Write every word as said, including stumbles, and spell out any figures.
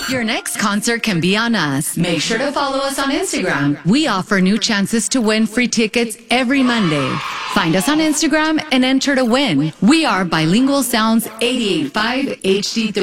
Your next concert can be on us. Make sure to follow us on Instagram. We offer new chances to win free tickets every Monday. Find us on Instagram and enter to win. We are Bilingual Sounds eighty-eight point five H D three.